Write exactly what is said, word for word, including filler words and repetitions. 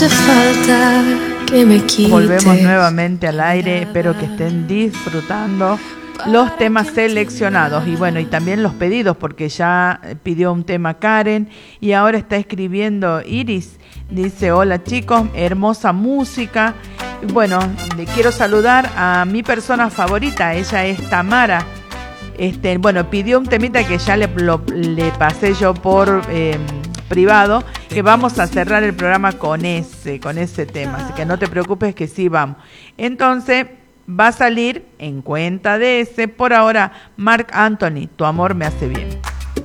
hace falta que me quites. Volvemos nuevamente al aire, espero que estén disfrutando los temas seleccionados y bueno, y también los pedidos, porque ya pidió un tema Karen y ahora está escribiendo Iris, dice: hola chicos, hermosa música. Bueno, le quiero saludar a mi persona favorita, ella es Tamara. Este, bueno, pidió un temita que ya le, lo, le pasé yo por eh, privado, que vamos a cerrar el programa con ese, con ese tema, así que no te preocupes que sí vamos. Entonces va a salir en cuenta de ese, por ahora, Marc Anthony, Tu amor me hace bien.